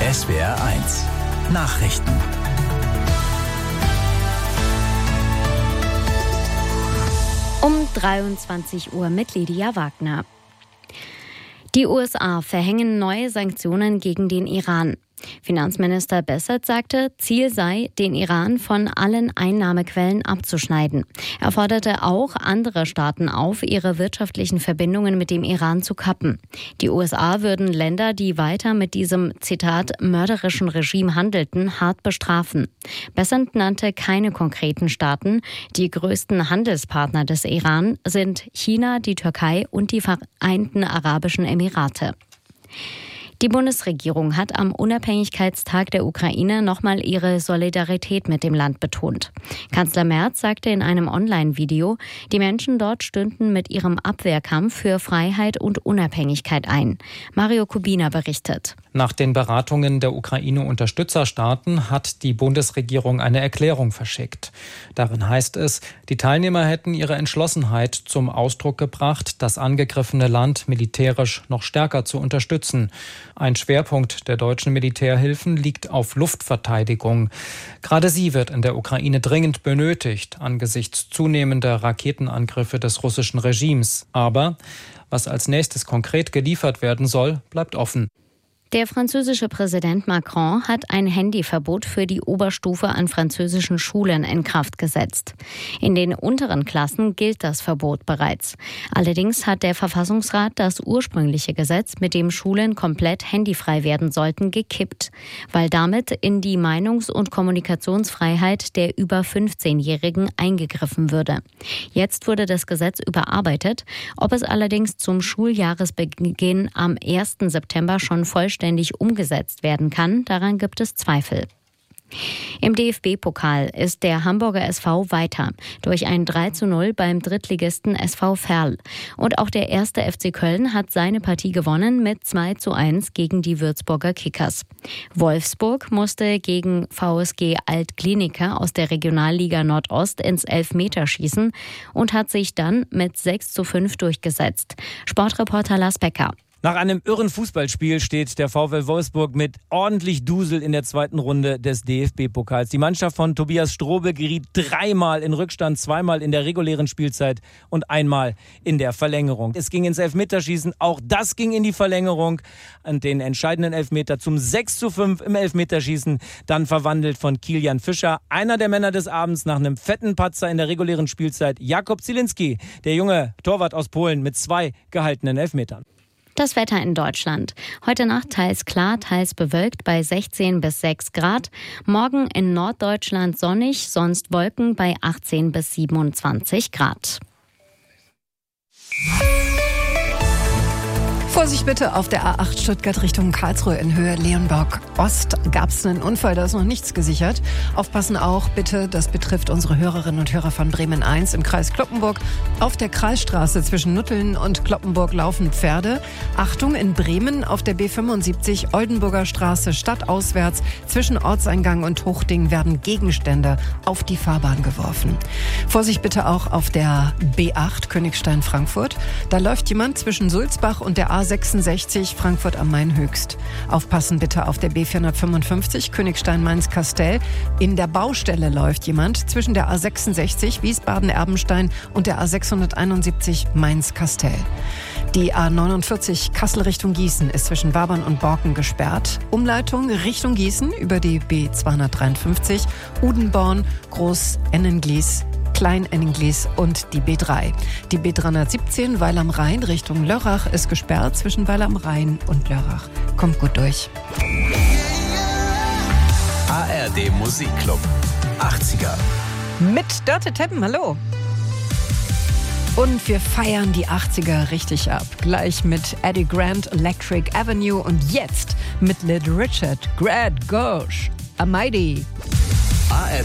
SWR1 Nachrichten. Um 23 Uhr mit Lydia Wagner. Die USA verhängen neue Sanktionen gegen den Iran. Finanzminister Bassett sagte, Ziel sei, den Iran von allen Einnahmequellen abzuschneiden. Er forderte auch andere Staaten auf, ihre wirtschaftlichen Verbindungen mit dem Iran zu kappen. Die USA würden Länder, die weiter mit diesem, Zitat, mörderischen Regime handelten, hart bestrafen. Bassett nannte keine konkreten Staaten. Die größten Handelspartner des Iran sind China, die Türkei und die Vereinten Arabischen Emirate. Die Bundesregierung hat am Unabhängigkeitstag der Ukraine nochmal ihre Solidarität mit dem Land betont. Kanzler Merz sagte in einem Online-Video, die Menschen dort stünden mit ihrem Abwehrkampf für Freiheit und Unabhängigkeit ein. Mario Kubina berichtet. Nach den Beratungen der Ukraine-Unterstützerstaaten hat die Bundesregierung eine Erklärung verschickt. Darin heißt es, die Teilnehmer hätten ihre Entschlossenheit zum Ausdruck gebracht, das angegriffene Land militärisch noch stärker zu unterstützen. Ein Schwerpunkt der deutschen Militärhilfen liegt auf Luftverteidigung. Gerade sie wird in der Ukraine dringend benötigt, angesichts zunehmender Raketenangriffe des russischen Regimes. Aber was als nächstes konkret geliefert werden soll, bleibt offen. Der französische Präsident Macron hat ein Handyverbot für die Oberstufe an französischen Schulen in Kraft gesetzt. In den unteren Klassen gilt das Verbot bereits. Allerdings hat der Verfassungsrat das ursprüngliche Gesetz, mit dem Schulen komplett handyfrei werden sollten, gekippt, weil damit in die Meinungs- und Kommunikationsfreiheit der über 15-Jährigen eingegriffen würde. Jetzt wurde das Gesetz überarbeitet. Ob es allerdings zum Schuljahresbeginn am 1. September schon vollständig umgesetzt werden kann, daran gibt es Zweifel. Im DFB-Pokal ist der Hamburger SV weiter durch ein 3:0 beim Drittligisten SV Verl. Und auch der 1. FC Köln hat seine Partie gewonnen mit 2:1 gegen die Würzburger Kickers. Wolfsburg musste gegen VSG Alt-Glienicke aus der Regionalliga Nordost ins Elfmeterschießen und hat sich dann mit 6:5 durchgesetzt. Sportreporter Lars Becker. Nach einem irren Fußballspiel steht der VfL Wolfsburg mit ordentlich Dusel in der zweiten Runde des DFB-Pokals. Die Mannschaft von Tobias Strobel geriet 3-mal in Rückstand, 2-mal in der regulären Spielzeit und 1-mal in der Verlängerung. Es ging ins Elfmeterschießen, auch das ging in die Verlängerung. Und den entscheidenden Elfmeter zum 6:5 im Elfmeterschießen, dann verwandelt von Kilian Fischer. Einer der Männer des Abends nach einem fetten Patzer in der regulären Spielzeit, Jakub Zielinski, der junge Torwart aus Polen mit 2 gehaltenen Elfmetern. Das Wetter in Deutschland. Heute Nacht teils klar, teils bewölkt bei 16 bis 6 Grad. Morgen in Norddeutschland sonnig, sonst Wolken bei 18 bis 27 Grad. Vorsicht bitte auf der A8 Stuttgart Richtung Karlsruhe in Höhe Leonberg Ost. Gab es einen Unfall, da ist noch nichts gesichert. Aufpassen auch bitte, das betrifft unsere Hörerinnen und Hörer von Bremen 1 im Kreis Cloppenburg. Auf der Kreisstraße zwischen Nutteln und Cloppenburg laufen Pferde. Achtung, in Bremen auf der B75 Oldenburger Straße stadtauswärts zwischen Ortseingang und Hochding werden Gegenstände auf die Fahrbahn geworfen. Vorsicht bitte auch auf der B8 Königstein-Frankfurt. Da läuft jemand zwischen Sulzbach und der A66 Frankfurt am Main höchst. Aufpassen bitte auf der B455 Königstein-Mainz-Kastell. In der Baustelle läuft jemand zwischen der A66 Wiesbaden-Erbenstein und der A671 Mainz-Kastell. Die A49 Kassel Richtung Gießen ist zwischen Wabern und Borken gesperrt. Umleitung Richtung Gießen über die B253 Udenborn, Groß-Ennenglies, Klein-Ennenglies und die B3. Die B317 Weil am Rhein Richtung Lörrach ist gesperrt zwischen Weil am Rhein und Lörrach. Kommt gut durch. ARD Musikclub 80er. Mit Dörte Teppen, hallo. Und wir feiern die 80er richtig ab. Gleich mit Eddie Grant, Electric Avenue und jetzt mit Little Richard, Grad Gosh, Almighty.